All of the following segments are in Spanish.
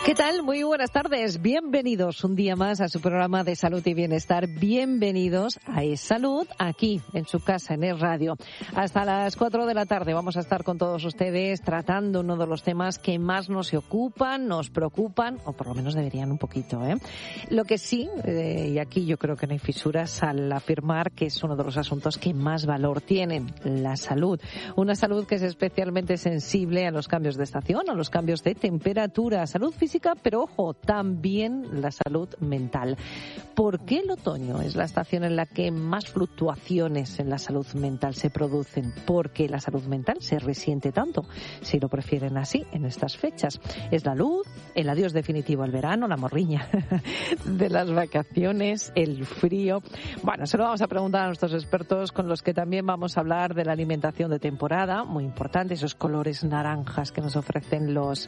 ¿Qué tal? Muy buenas tardes. Bienvenidos un día más a su programa de salud y bienestar. Bienvenidos a Es Salud, aquí en su casa, en Es Radio. Hasta las 4 de la tarde vamos a estar con todos ustedes tratando uno de los temas que más nos ocupan, nos preocupan, o por lo menos deberían un poquito, ¿eh? Lo que sí, y aquí yo creo que no hay fisuras al afirmar que es uno de los asuntos que más valor tienen, la salud. Una salud que es especialmente sensible a los cambios de estación, a los cambios de temperatura, salud física, pero ojo, también la salud mental. ¿Por qué el otoño es la estación en la que más fluctuaciones en la salud mental se producen? ¿Por qué la salud mental se resiente tanto, si lo prefieren así, en estas fechas? ¿Es la luz, el adiós definitivo al verano, la morriña de las vacaciones, el frío? Bueno, se lo vamos a preguntar a nuestros expertos, con los que también vamos a hablar de la alimentación de temporada, muy importante, esos colores naranjas que nos ofrecen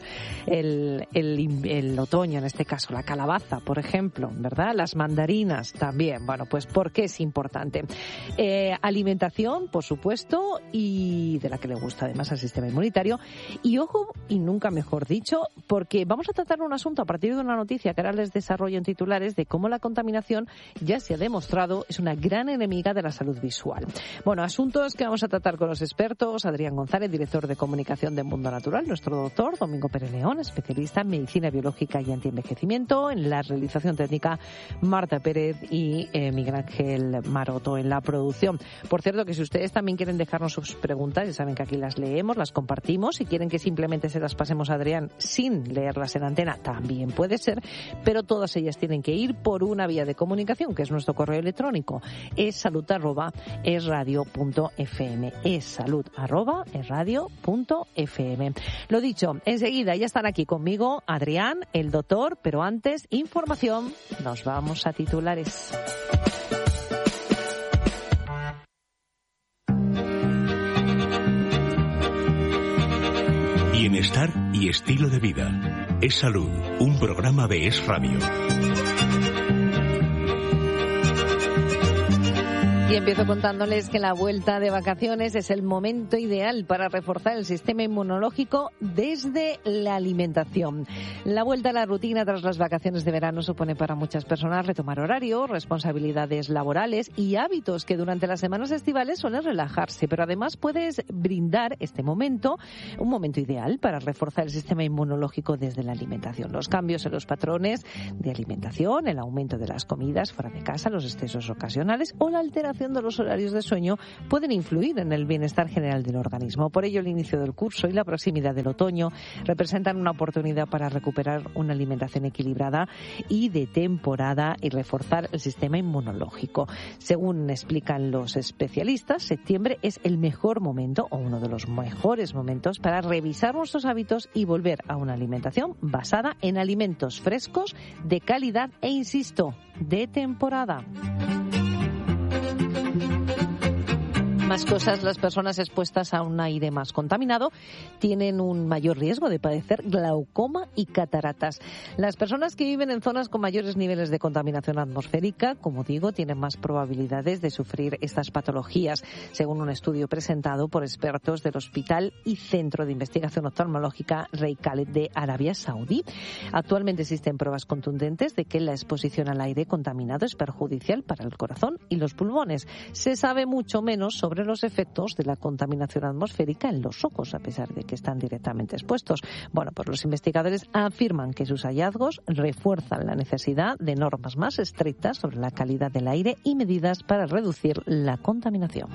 el otoño, en este caso la calabaza, por ejemplo, ¿verdad? Las mandarinas también. Bueno, pues ¿por qué es importante? Alimentación, por supuesto, y de la que le gusta además al sistema inmunitario. Y ojo, y nunca mejor dicho, porque vamos a tratar un asunto a partir de una noticia que ahora les desarrollo en titulares de cómo la contaminación ya se ha demostrado es una gran enemiga de la salud visual. Bueno, asuntos que vamos a tratar con los expertos: Adrián González, director de comunicación de Mundo Natural, nuestro doctor Domingo Pérez León, especialista en medicina biológica y antienvejecimiento, en la realización técnica Marta Pérez y Miguel Ángel Maroto en la producción. Por cierto, que si ustedes también quieren dejarnos sus preguntas, ya saben que aquí las leemos, las compartimos. Si quieren que simplemente se las pasemos a Adrián sin leerlas en antena, también puede ser, pero todas ellas tienen que ir por una vía de comunicación, que es nuestro correo electrónico, essalud@esradio.fm, essalud@esradio.fm. Lo dicho, enseguida ya están aquí conmigo Adrián, el doctor, pero antes, información. Nos vamos a titulares. Bienestar y estilo de vida. Es Salud, un programa de Es Radio. Y empiezo contándoles que la vuelta de vacaciones es el momento ideal para reforzar el sistema inmunológico desde la alimentación. La vuelta a la rutina tras las vacaciones de verano supone para muchas personas retomar horario, responsabilidades laborales y hábitos que durante las semanas estivales suelen relajarse, pero además puedes brindar este momento, un momento ideal para reforzar el sistema inmunológico desde la alimentación. Los cambios en los patrones de alimentación, el aumento de las comidas fuera de casa, los excesos ocasionales o la alteración de los horarios de sueño pueden influir en el bienestar general del organismo. Por ello, el inicio del curso y la proximidad del otoño representan una oportunidad para recuperar una alimentación equilibrada y de temporada y reforzar el sistema inmunológico. Según explican los especialistas, septiembre es el mejor momento, o uno de los mejores momentos, para revisar nuestros hábitos y volver a una alimentación basada en alimentos frescos, de calidad e, insisto, de temporada. Más cosas, las personas expuestas a un aire más contaminado tienen un mayor riesgo de padecer glaucoma y cataratas. Las personas que viven en zonas con mayores niveles de contaminación atmosférica, como digo, tienen más probabilidades de sufrir estas patologías, según un estudio presentado por expertos del Hospital y Centro de Investigación Oftalmológica Rey Khaled de Arabia Saudí. Actualmente existen pruebas contundentes de que la exposición al aire contaminado es perjudicial para el corazón y los pulmones. Se sabe mucho menos sobre los efectos de la contaminación atmosférica en los ojos, a pesar de que están directamente expuestos. Bueno, pues los investigadores afirman que sus hallazgos refuerzan la necesidad de normas más estrictas sobre la calidad del aire y medidas para reducir la contaminación.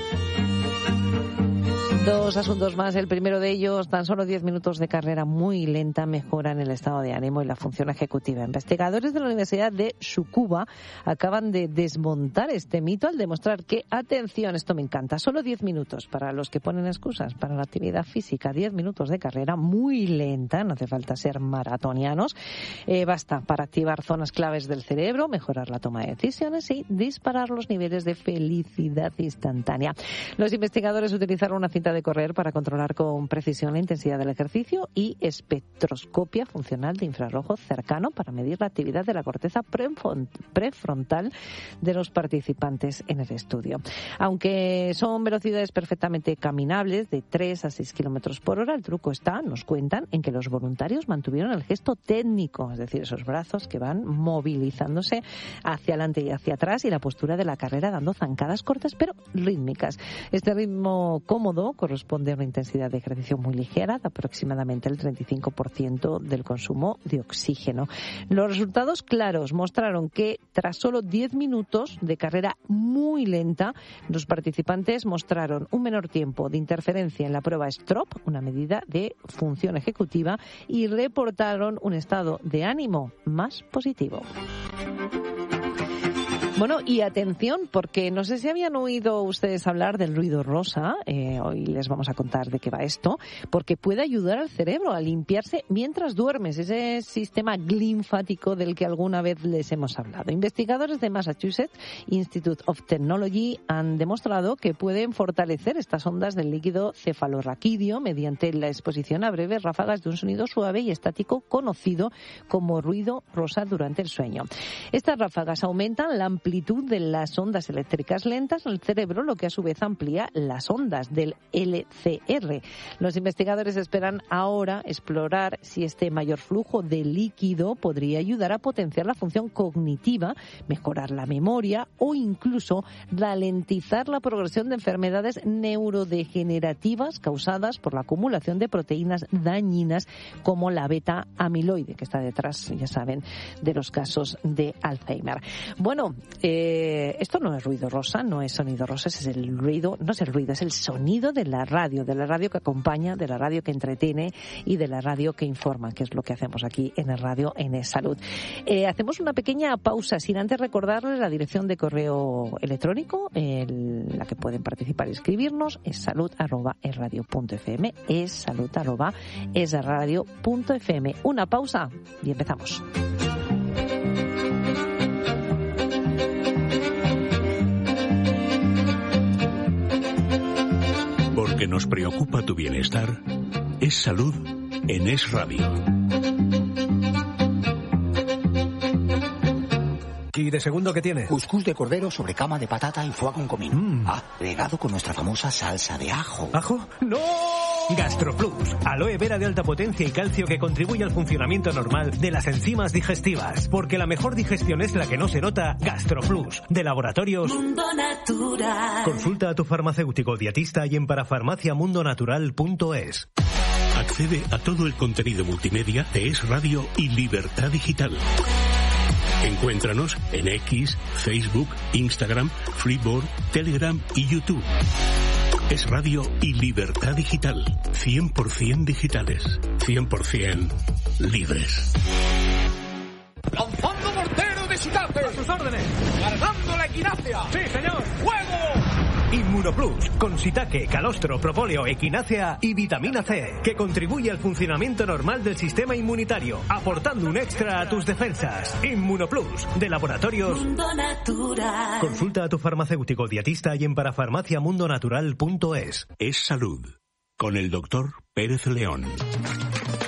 Dos asuntos más. El primero de ellos, tan solo 10 minutos de carrera muy lenta mejoran el estado de ánimo y la función ejecutiva. Investigadores de la Universidad de Tsukuba acaban de desmontar este mito al demostrar que, atención, esto me encanta, solo 10 minutos para los que ponen excusas para la actividad física, 10 minutos de carrera muy lenta, no hace falta ser maratonianos, basta para activar zonas claves del cerebro, mejorar la toma de decisiones y disparar los niveles de felicidad instantánea. Los investigadores utilizaron una cinta de correr para controlar con precisión la intensidad del ejercicio y espectroscopia funcional de infrarrojo cercano para medir la actividad de la corteza prefrontal de los participantes en el estudio. Aunque son velocidades perfectamente caminables de 3 a 6 kilómetros por hora, el truco está, nos cuentan, en que los voluntarios mantuvieron el gesto técnico, es decir, esos brazos que van movilizándose hacia adelante y hacia atrás, y la postura de la carrera dando zancadas cortas pero rítmicas. Este ritmo cómodo corresponde a una intensidad de ejercicio muy ligera, de aproximadamente el 35% del consumo de oxígeno. Los resultados claros mostraron que tras solo 10 minutos de carrera muy lenta, los participantes mostraron un menor tiempo de interferencia en la prueba STROP, una medida de función ejecutiva, y reportaron un estado de ánimo más positivo. Bueno, y atención, porque no sé si habían oído ustedes hablar del ruido rosa, hoy les vamos a contar de qué va esto, porque puede ayudar al cerebro a limpiarse mientras duermes, ese sistema linfático del que alguna vez les hemos hablado. Investigadores de Massachusetts Institute of Technology han demostrado que pueden fortalecer estas ondas del líquido cefalorraquídeo mediante la exposición a breves ráfagas de un sonido suave y estático conocido como ruido rosa durante el sueño. Estas ráfagas aumentan la amplitud de las ondas eléctricas lentas en el cerebro, lo que a su vez amplía las ondas del LCR. Los investigadores esperan ahora explorar si este mayor flujo de líquido podría ayudar a potenciar la función cognitiva, mejorar la memoria o incluso ralentizar la progresión de enfermedades neurodegenerativas causadas por la acumulación de proteínas dañinas como la beta amiloide, que está detrás, ya saben, de los casos de Alzheimer. Bueno, esto no es ruido rosa, no es sonido rosa, es el ruido, no es el ruido, es el sonido de la radio que acompaña, de la radio que entretiene y de la radio que informa, que es lo que hacemos aquí en el radio en Es Salud. Hacemos una pequeña pausa, sin antes recordarles la dirección de correo electrónico, la que pueden participar y escribirnos, es salud@esradio.fm, es salud@esradio.fm. Una pausa y empezamos. Porque nos preocupa tu bienestar, es salud en Es Radio. ¿Y de segundo qué tiene? Cuscús de cordero sobre cama de patata y foie con comino. Agregado con nuestra famosa salsa de ajo. ¿Ajo? ¡No! GastroPlus, aloe vera de alta potencia y calcio que contribuye al funcionamiento normal de las enzimas digestivas. Porque la mejor digestión es la que no se nota. GastroPlus, de Laboratorios Mundo Natural. Consulta a tu farmacéutico dietista y en parafarmaciamundonatural.es. Accede a todo el contenido multimedia de Es Radio y Libertad Digital. Encuéntranos en X, Facebook, Instagram, Freeboard, Telegram y YouTube. Es Radio y Libertad Digital. 100% digitales. 100% libres. ¡Lanzando mortero de shiitake! ¡A sus órdenes! ¡Cargando la equinacia! ¡Sí, señor! ¡Fuego! Inmunoplus, con shiitake, calostro, propóleo, equinácea y vitamina C, que contribuye al funcionamiento normal del sistema inmunitario, aportando un extra a tus defensas. Inmunoplus, de Laboratorios Mundo Natural. Consulta a tu farmacéutico dietista y en parafarmaciamundonatural.es. Es salud. Con el doctor Pérez León.